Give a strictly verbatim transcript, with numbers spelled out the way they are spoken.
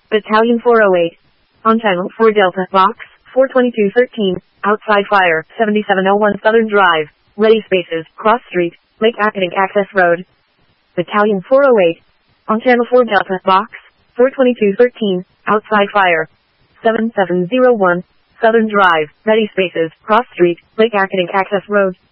Battalion four oh eight. On Channel four Delta, Box four twenty-two thirteen, outside fire, seventy-seven oh one Southern Drive, ready spaces, Cross Street, Lake Acadink Access Road. Battalion four oh eight. On Channel four Delta, Box four twenty-two thirteen, outside fire, seventy-seven oh one, Southern Drive, ready spaces, Cross Street, Lake Acadink Access Road.